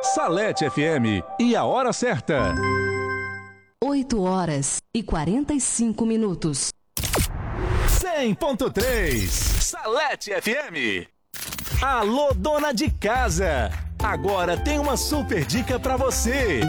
Salete FM e a hora certa. 8h45. 100.3 Salete FM. Alô, dona de casa! Agora tem uma super dica pra você.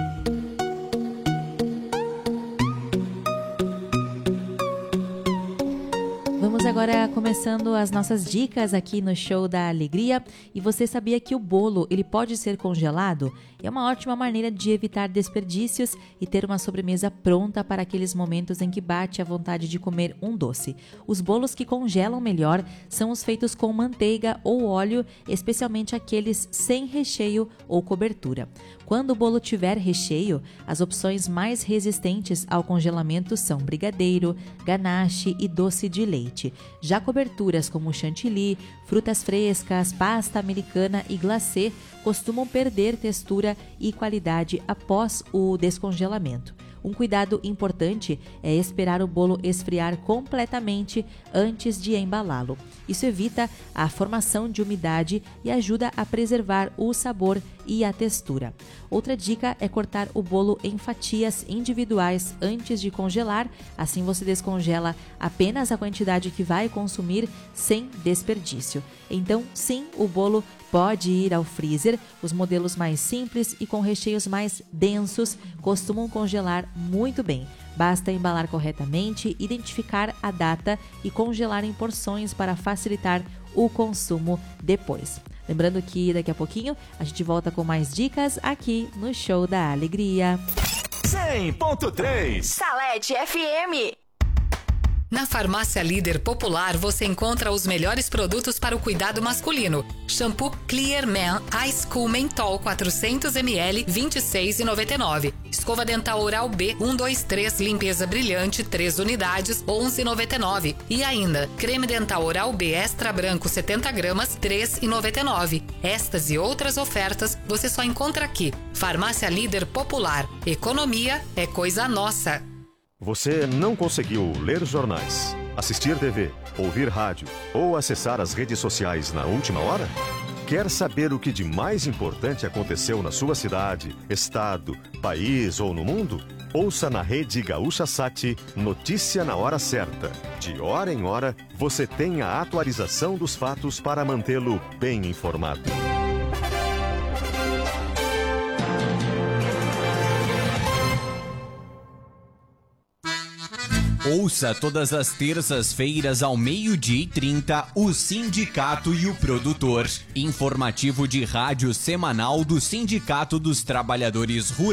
Vamos agora começando as nossas dicas aqui no Show da Alegria. E você sabia que o bolo ele pode ser congelado? É uma ótima maneira de evitar desperdícios e ter uma sobremesa pronta para aqueles momentos em que bate a vontade de comer um doce. Os bolos que congelam melhor são os feitos com manteiga ou óleo, especialmente aqueles sem recheio ou cobertura. Quando o bolo tiver recheio, as opções mais resistentes ao congelamento são brigadeiro, ganache e doce de leite. Já coberturas como chantilly, frutas frescas, pasta americana e glacê costumam perder textura e qualidade após o descongelamento. Um cuidado importante é esperar o bolo esfriar completamente antes de embalá-lo. Isso evita a formação de umidade e ajuda a preservar o sabor e a textura. Outra dica é cortar o bolo em fatias individuais antes de congelar, assim você descongela apenas a quantidade que vai consumir sem desperdício. Então, sim, o bolo pode ir ao freezer. Os modelos mais simples e com recheios mais densos costumam congelar muito bem. Basta embalar corretamente, identificar a data e congelar em porções para facilitar o consumo depois. Lembrando que daqui a pouquinho a gente volta com mais dicas aqui no Show da Alegria. 100.3 Salete FM. Na Farmácia Líder Popular você encontra os melhores produtos para o cuidado masculino. Shampoo Clear Man Ice Cool Mentol 400ml, R$ 26,99. Escova dental Oral B 123 limpeza brilhante 3 unidades, R$ 11,99. E ainda, creme dental Oral B extra branco 70 gramas, R$ 3,99. Estas e outras ofertas você só encontra aqui. Farmácia Líder Popular. Economia é coisa nossa. Você não conseguiu ler jornais, assistir TV, ouvir rádio ou acessar as redes sociais na última hora? Quer saber o que de mais importante aconteceu na sua cidade, estado, país ou no mundo? Ouça na Rede Gaúcha Sat Notícia na Hora Certa. De hora em hora, você tem a atualização dos fatos para mantê-lo bem informado. Ouça todas as terças-feiras ao 12h30 o Sindicato e o Produtor. Informativo de rádio semanal do Sindicato dos Trabalhadores Rurais.